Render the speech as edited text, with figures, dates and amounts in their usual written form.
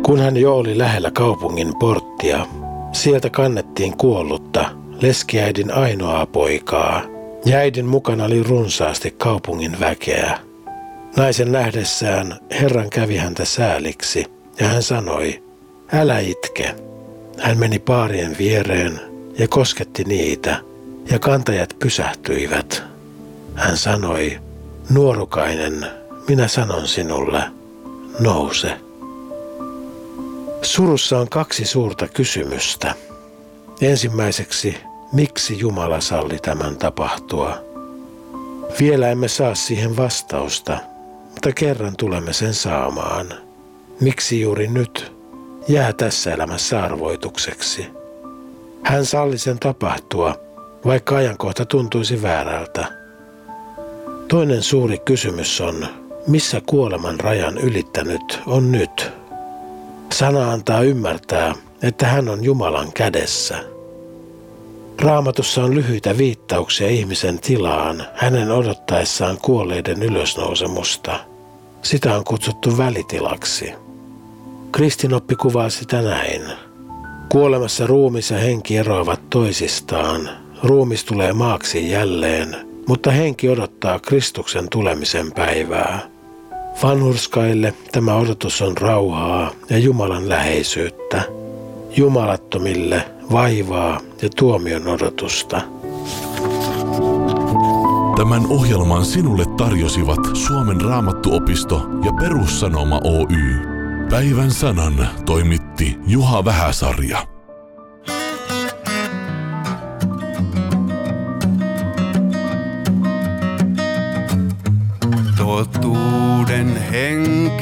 Kun hän jo oli lähellä kaupungin porttia, sieltä kannettiin kuollutta, leskiäidin ainoaa poikaa, ja äidin mukana oli runsaasti kaupungin väkeä. Naisen nähdessään Herran kävi häntä sääliksi, ja hän sanoi, älä itke. Hän meni paarien viereen ja kosketti niitä, ja kantajat pysähtyivät. Hän sanoi, nuorukainen, minä sanon sinulle, nouse. Surussa on 2 suurta kysymystä. Ensimmäiseksi, miksi Jumala salli tämän tapahtua? Vielä emme saa siihen vastausta, mutta kerran tulemme sen saamaan. Miksi juuri nyt? Jää tässä elämässä arvoitukseksi. Hän salli sen tapahtua, vaikka ajankohta tuntuisi väärältä. Toinen suuri kysymys on, missä kuoleman rajan ylittänyt on nyt? Sana antaa ymmärtää, että hän on Jumalan kädessä. Raamatussa on lyhyitä viittauksia ihmisen tilaan hänen odottaessaan kuolleiden ylösnousemusta. Sitä on kutsuttu välitilaksi. Kristinoppi kuvaa sitä näin. Kuolemassa ruumis ja henki eroavat toisistaan. Ruumis tulee maaksi jälleen, mutta henki odottaa Kristuksen tulemisen päivää. Vanhurskaille tämä odotus on rauhaa ja Jumalan läheisyyttä. Jumalattomille vaivaa ja tuomion odotusta. Tämän ohjelman sinulle tarjosivat Suomen Raamattuopisto ja Perussanoma Oy. Päivän sanan toimitti Juha Vähäsarja. Totuuden henki